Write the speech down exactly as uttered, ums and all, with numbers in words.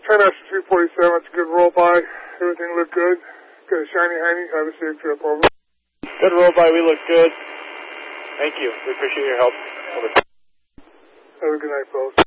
ten S three forty-seven, it's a good roll by. Everything looked good. Got a shiny hiney. Have a safe trip, over. Good roll by, we look good. Thank you. We appreciate your help. Over. Have a good night, folks.